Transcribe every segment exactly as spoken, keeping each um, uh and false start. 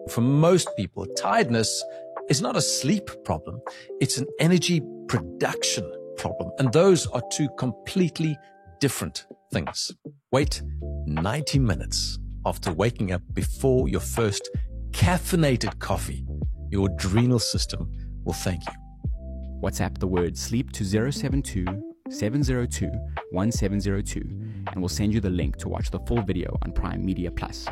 For most people, tiredness is not a sleep problem. It's an energy production problem. And those are two completely different things. Wait ninety minutes after waking up before your first caffeinated coffee. Your adrenal system will thank you. WhatsApp the word sleep to zero seven two, seven zero two, one seven zero two and we'll send you the link to watch the full video on Prime Media Plus.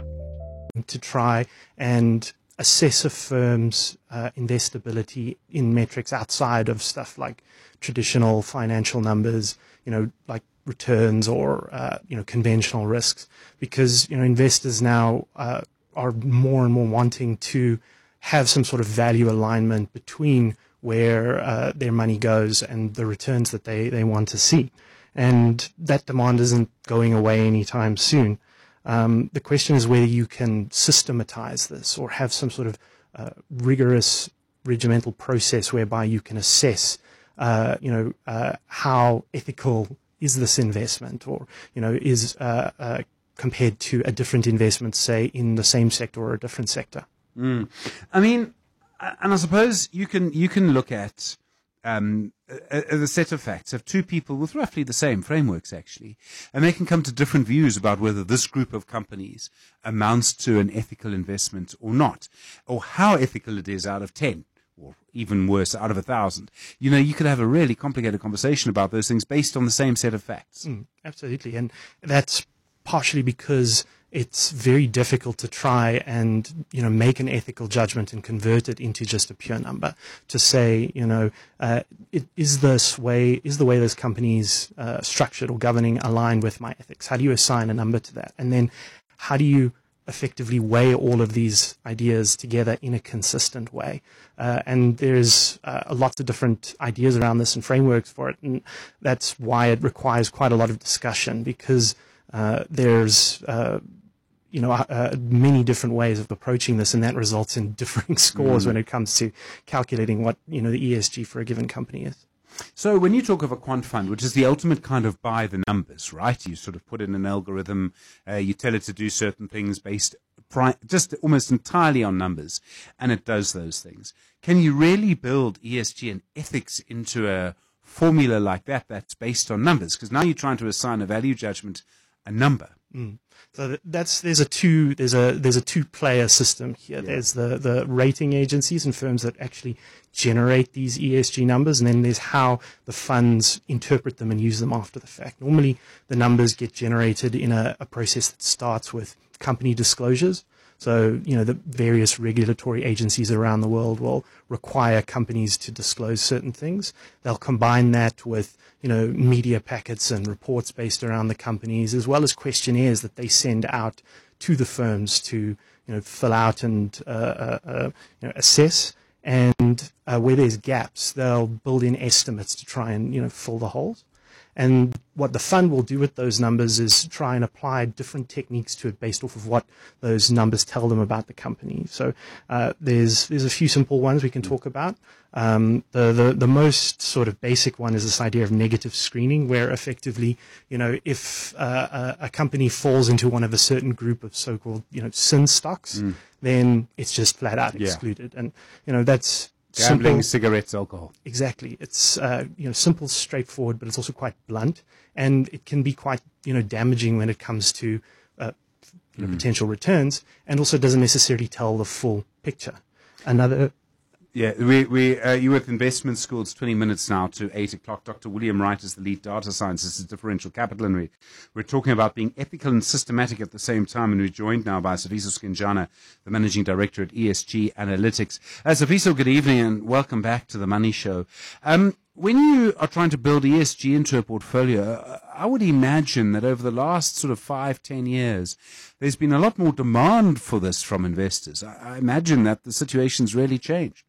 To try and assess a firm's uh, investability in metrics outside of stuff like traditional financial numbers, you know, like returns or, uh, you know, conventional risks, because, you know, investors now uh, are more and more wanting to have some sort of value alignment between where uh, their money goes and the returns that they, they want to see. And that demand isn't going away anytime soon. Um, the question is whether you can systematize this or have some sort of uh, rigorous regimental process whereby you can assess, uh, you know, uh, how ethical is this investment, or, you know, is uh, uh, compared to a different investment, say, in the same sector or a different sector. Mm. I mean, and I suppose you can you can look at um, a, a set of facts of two people with roughly the same frameworks, actually, and they can come to different views about whether this group of companies amounts to an ethical investment or not, or how ethical it is out of ten, or even worse, out of a thousand. You know, you could have a really complicated conversation about those things based on the same set of facts. Mm, absolutely, and that's partially because it's very difficult to try and, you know, make an ethical judgment and convert it into just a pure number. To say, you know, uh, it, is this way, is the way this company's uh, structured or governing aligned with my ethics? How do you assign a number to that? And then how do you effectively weigh all of these ideas together in a consistent way? Uh, and there's uh, lots of different ideas around this and frameworks for it. And that's why it requires quite a lot of discussion, because uh, there's uh, you know, uh, many different ways of approaching this, and that results in differing scores mm. when it comes to calculating what, you know, the E S G for a given company is. So when you talk of a quant fund, which is the ultimate kind of by the numbers, right? You sort of put in an algorithm, uh, you tell it to do certain things based pri- just almost entirely on numbers, and it does those things. Can you really build E S G and ethics into a formula like that that's based on numbers? Because now you're trying to assign a value judgment a number. Mm. So that's there's a two there's a there's a two player system here. Yeah. There's the the rating agencies and firms that actually generate these E S G numbers, and then there's how the funds interpret them and use them after the fact. Normally, the numbers get generated in a, a process that starts with company disclosures. So, you know, the various regulatory agencies around the world will require companies to disclose certain things. They'll combine that with, you know, media packets and reports based around the companies, as well as questionnaires that they send out to the firms to, you know, fill out and uh, uh, uh, you know, assess. And uh, where there's gaps, they'll build in estimates to try and, you know, fill the holes. And what the fund will do with those numbers is try and apply different techniques to it based off of what those numbers tell them about the company. So uh, there's there's a few simple ones we can talk about. Um, the, the the most sort of basic one is this idea of negative screening, where effectively, you know, if uh, a, a company falls into one of a certain group of so-called, you know, sin stocks, mm. then it's just flat out yeah. excluded. And, you know, that's gambling, simple. Cigarettes, alcohol. Exactly. It's uh, you know, simple, straightforward, but it's also quite blunt, and it can be quite, you know, damaging when it comes to uh, you know, mm. potential returns, and also doesn't necessarily tell the full picture. Another. Yeah, we we uh, you were at investment school. It's twenty minutes now to eight o'clock. Doctor William Wright is the lead data scientist at Differential Capital, and we we're talking about being ethical and systematic at the same time. And we're joined now by Sifiso Skinjana, the managing director at E S G Analytics. Uh, Sifiso, good evening and welcome back to the Money Show. Um, when you are trying to build E S G into a portfolio, I would imagine that over the last sort of five, ten years, there's been a lot more demand for this from investors. I, I imagine that the situation's really changed.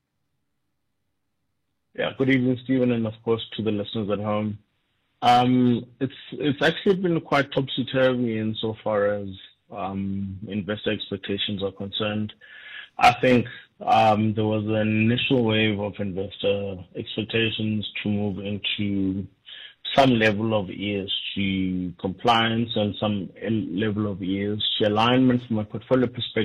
Yeah, good evening, Stephen, and of course to the listeners at home. Um, it's it's actually been quite topsy-turvy insofar as um, investor expectations are concerned. I think um, there was an initial wave of investor expectations to move into some level of E S G compliance and some level of E S G alignment from a portfolio perspective.